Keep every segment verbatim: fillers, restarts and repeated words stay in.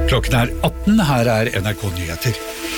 Klokken er atten, her er N R K Nyheter.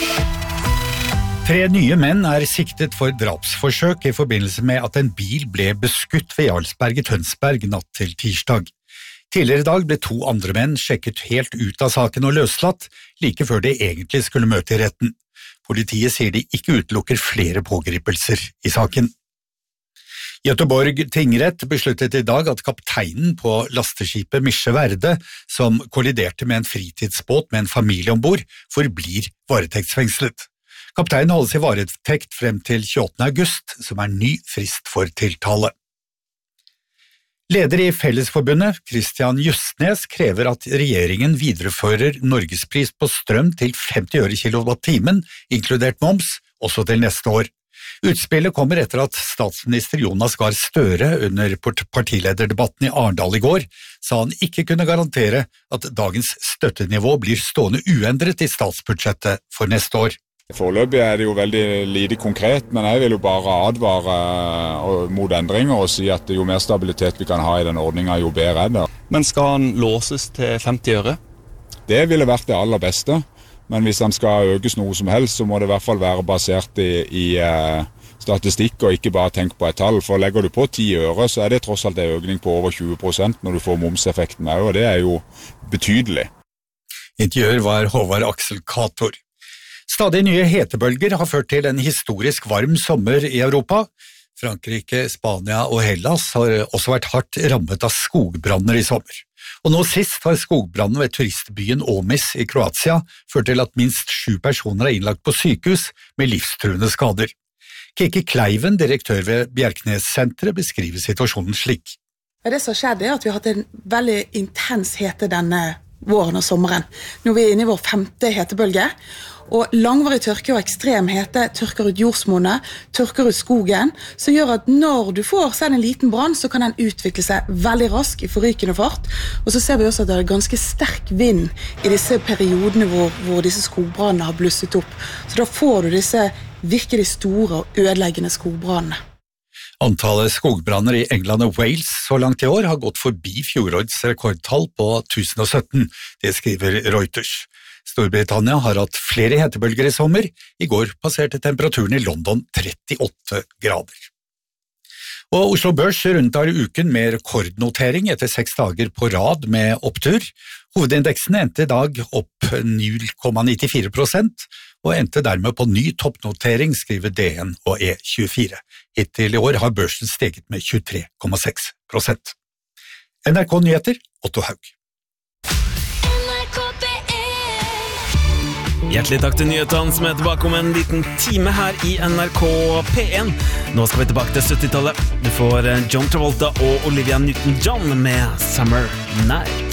Tre nye menn er siktet for drapsforsøk i forbindelse med at en bil ble beskutt ved Jarlsberg i Tønsberg natt til tirsdag. Tidligere i dag ble to andre menn sjekket helt ut av saken og løslatt, like før de egentlig skulle møte i retten. Politiet sier de ikke utelukker flere pågripelser i saken. Göteborg tingrett besluttet i dag at kapteinen på lasteskipet Misje Verde, som kolliderte med en fritidsbåt med en familie ombord, forblir varetektsfengslet. Kapteinen holdes i varetekt frem til tjueåttende august, som er ny frist for tiltale. Leder i Fellesforbundet, Christian Justnes, krever at regjeringen viderefører Norgespris på strøm til femti øre kilowattimen, inkludert moms, også til neste år. Utspillet kommer etter at statsminister Jonas Gahr Støre under partilederdebatten i Arendal i går sa han ikke kunne garantere at dagens støttenivå blir stående uendret i statsbudsjettet for neste år. Foreløpig er det jo veldig lite konkret, men jeg vil jo bare advare mot endringer og si at jo mer stabilitet vi kan ha i den ordningen, jo bedre er det. Men skal han låses til femti øre? Det ville vært det aller beste. Men hvis den skal økes noe som helst, så må det i hvert fall være basert i, i uh, statistikk og ikke bare tenke på et tall. For legger du på ti øre, så er det tross alt en økning på over tjue prosent når du får momseffekten med, og det er jo betydelig. Intervjuer var Håvard Aksel Kator. Stadig nye hetebølger har ført til en historisk varm sommer i Europa. Frankrike, Spania og Hellas har også vært hardt rammet av skogbranner i sommer. Og nå sist har skogbrannen ved turistbyen Omis i Kroatia ført til at minst sju personer er innlagt på sykehus med livstruende skader. Kiki Kleiven, direktør ved Bjerknes-senteret, beskriver situasjonen slik. Det som skjedde er at vi har hatt en veldig intens hete denne våren og sommeren. Nå er vi inne i vår femte hetebølge, og langvarig tørke og ekstrem hete tørker ut jordsmonne, tørker ut skogen, som gjør at når du får selv en liten brann, så kan den utvikle seg veldig raskt i forrykende fart, og så ser vi også at det er ganske sterk vind i disse periodene hvor, hvor disse skogbrannene har blusset opp. Så da får du disse virkelig store og ødeleggende skogbrannene. Antallet skogbranner i England og Wales så langt i år har gått forbi fjorårets rekordtall på tusen og sytten, det skriver Reuters. Storbritannia har hatt flere hetebølger i sommer. I går passerte temperaturen i London trettiåtte grader. Og Oslo Børs rundar uken med rekordnotering etter seks dager på rad med opptur. Hovedindeksen endte i dag opp null komma nittifire prosent, og endte dermed på ny toppnotering, skriver D N og E tjuefire. Hittil i år har børsen steget med tjuetre komma seks prosent. N R K Nyheter, Otto Haug. Hjertelig takk til nyhetene som er tilbake om en liten time her i N R K P en. Nå skal vi tilbake til syttitallet. Du får John Travolta og Olivia Newton-John med Summer Night.